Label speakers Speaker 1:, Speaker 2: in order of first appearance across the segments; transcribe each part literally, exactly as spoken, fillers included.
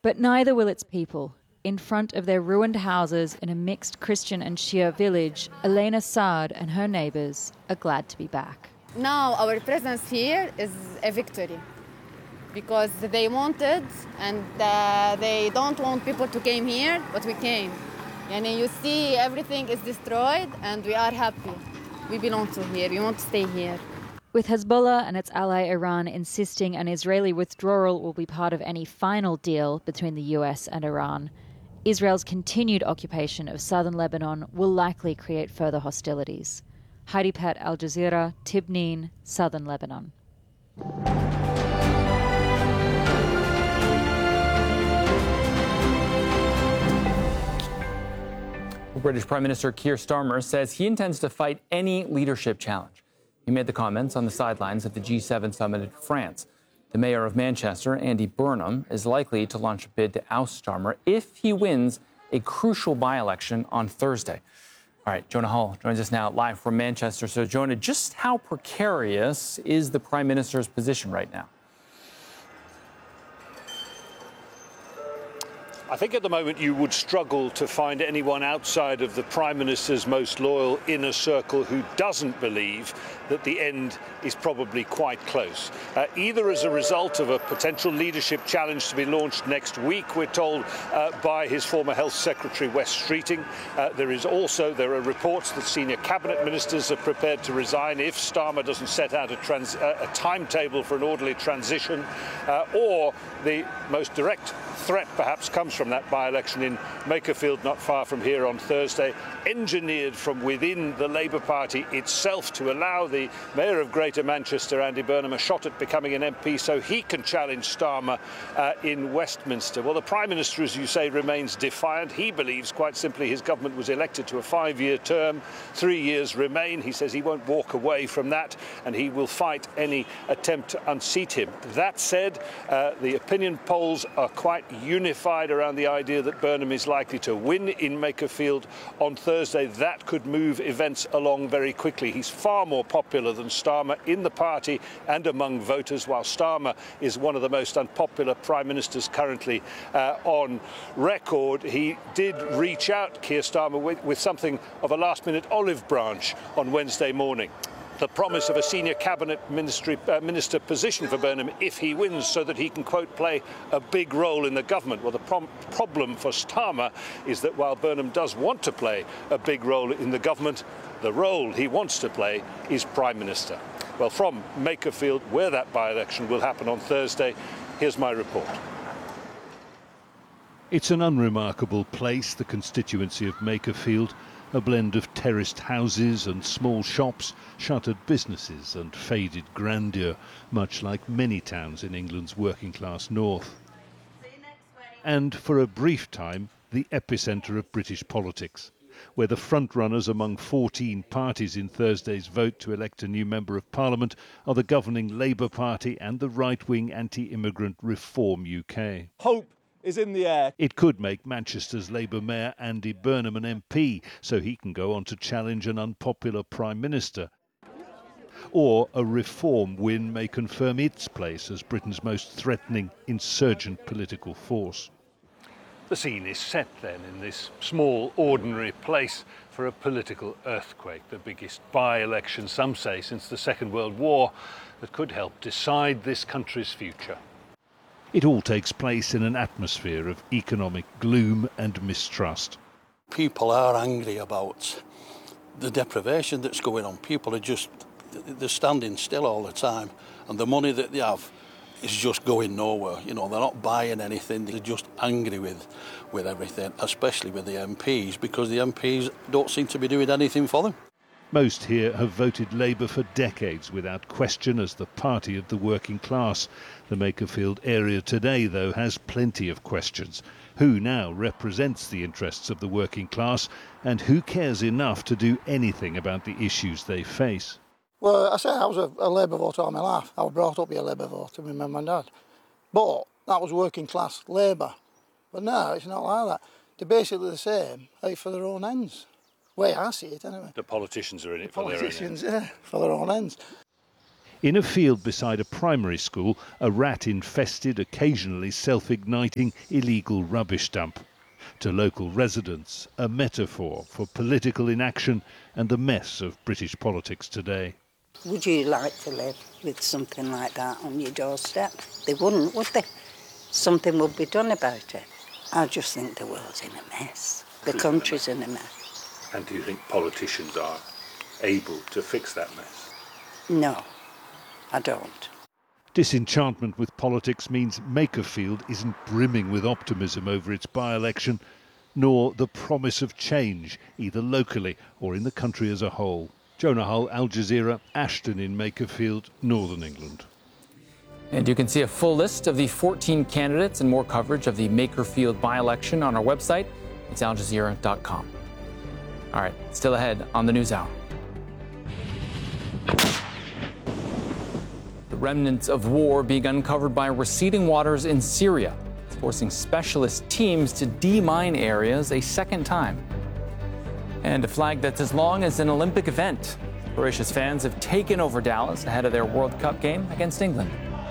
Speaker 1: But neither will its people. In front of their ruined houses in a mixed Christian and Shia village, Elena Saad and her neighbours are glad to be back.
Speaker 2: Now our presence here is a victory because they wanted and uh, they don't want people to come here, but we came. And you see everything is destroyed and we are happy. We belong to here, we want to stay here.
Speaker 1: With Hezbollah and its ally Iran insisting an Israeli withdrawal will be part of any final deal between the U S and Iran, Israel's continued occupation of southern Lebanon will likely create further hostilities. Heidi Pett, Al Jazeera, Tibnin, southern Lebanon.
Speaker 3: British Prime Minister Keir Starmer says he intends to fight any leadership challenge. He made the comments on the sidelines of the G seven summit in France. The mayor of Manchester, Andy Burnham, is likely to launch a bid to oust Starmer if he wins a crucial by-election on Thursday. All right, Jonah Hull joins us now live from Manchester. So, Jonah, just how precarious is the Prime Minister's position right now?
Speaker 4: I think at the moment you would struggle to find anyone outside of the Prime Minister's most loyal inner circle who doesn't believe that the end is probably quite close. Uh, either as a result of a potential leadership challenge to be launched next week, we're told, uh, by his former Health Secretary Wes Streeting. Uh, there is also, there are reports that senior cabinet ministers are prepared to resign if Starmer doesn't set out a, trans, uh, a timetable for an orderly transition, uh, or the most direct threat perhaps comes from that by-election in Makerfield, not far from here on Thursday, engineered from within the Labour Party itself to allow the Mayor of Greater Manchester, Andy Burnham, a shot at becoming an M P so he can challenge Starmer uh, in Westminster. Well, the Prime Minister, as you say, remains defiant. He believes, quite simply, his government was elected to a five-year term. Three years remain. He says he won't walk away from that, and he will fight any attempt to unseat him. That said, uh, the opinion polls are quite unified around the idea that Burnham is likely to win in Makerfield on Thursday. That could move events along very quickly. He's far more popular than Starmer in the party and among voters, while Starmer is one of the most unpopular prime ministers currently uh, on record. He did reach out, Keir Starmer, with, with something of a last-minute olive branch on Wednesday morning. The promise of a senior cabinet ministry, uh, minister position for Burnham if he wins, so that he can, quote, play a big role in the government. Well, the prom- problem for Starmer is that while Burnham does want to play a big role in the government, the role he wants to play is Prime Minister. Well, from Makerfield, where that by-election will happen on Thursday, here's my report.
Speaker 5: It's an unremarkable place, the constituency of Makerfield. A blend of terraced houses and small shops, shuttered businesses and faded grandeur, much like many towns in England's working-class north. And for a brief time, the epicentre of British politics, where the frontrunners among fourteen parties in Thursday's vote to elect a new Member of Parliament are the governing Labour Party and the right-wing anti-immigrant Reform U K.
Speaker 6: Hope is in the air.
Speaker 5: It could make Manchester's Labour Mayor Andy Burnham an M P, so he can go on to challenge an unpopular Prime Minister. Or a Reform win may confirm its place as Britain's most threatening insurgent political force.
Speaker 4: The scene is set then in this small, ordinary place for a political earthquake, the biggest by-election, some say, since the Second World War, that could help decide this country's future.
Speaker 5: It all takes place in an atmosphere of economic gloom and mistrust.
Speaker 7: People are angry about the deprivation that's going on. People are just, they're standing still all the time, and the money that they have is just going nowhere. You know, they're not buying anything, they're just angry with, with everything, especially with the M Ps, because the M Ps don't seem to be doing anything for them.
Speaker 5: Most here have voted Labour for decades without question as the party of the working class. The Makerfield area today, though, has plenty of questions. Who now represents the interests of the working class, and who cares enough to do anything about the issues they face?
Speaker 8: Well, I say I was a, a Labour voter all my life. I was brought up to be a Labour voter with my mum and dad. But that was working class Labour. But now it's not like that. They're basically the same, out for their own ends. The way I see it, anyway.
Speaker 4: The politicians are in it
Speaker 8: the
Speaker 4: for their own ends.
Speaker 8: Politicians, yeah, for their own ends.
Speaker 5: In a field beside a primary school, a rat-infested, occasionally self-igniting illegal rubbish dump. To local residents, a metaphor for political inaction and the mess of British politics today.
Speaker 9: Would you like to live with something like that on your doorstep? They wouldn't, would they? Something would be done about it. I just think the world's in a mess. The country's in a mess.
Speaker 5: And do you think politicians are able to fix that mess?
Speaker 9: No, I don't.
Speaker 5: Disenchantment with politics means Makerfield isn't brimming with optimism over its by-election, nor the promise of change, either locally or in the country as a whole. Jonah Hull, Al Jazeera, Ashton in Makerfield, Northern England.
Speaker 3: And you can see a full list of the fourteen candidates and more coverage of the Makerfield by-election on our website. It's al jazeera dot com. All right, still ahead on the NewsHour. The remnants of war being uncovered by receding waters in Syria. It's forcing specialist teams to demine areas a second time. And a flag that's as long as an Olympic event. Croatia's fans have taken over Dallas ahead of their World Cup game against England.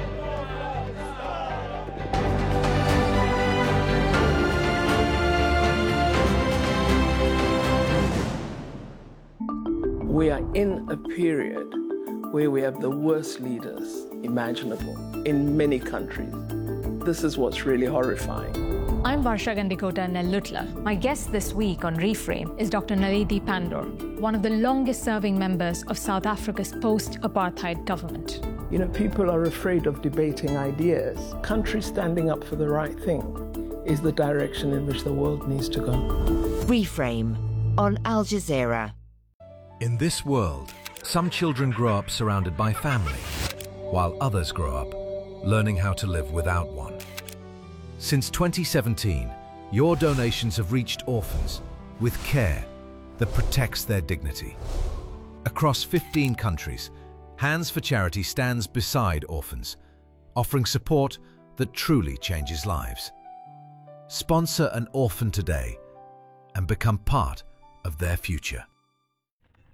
Speaker 10: We are in a period where we have the worst leaders imaginable in many countries. This is what's really horrifying.
Speaker 11: I'm Varsha Gandikota Nellutla. My guest this week on Reframe is Doctor Naledi Pandor, one of the longest-serving members of South Africa's post-apartheid government.
Speaker 10: You know, people are afraid of debating ideas. Countries standing up for the right thing is the direction in which the world needs to go.
Speaker 12: Reframe on Al Jazeera.
Speaker 13: In this world, some children grow up surrounded by family, while others grow up learning how to live without one. Since twenty seventeen, your donations have reached orphans with care that protects their dignity. Across fifteen countries, Hands for Charity stands beside orphans, offering support that truly changes lives. Sponsor an orphan today and become part of their future.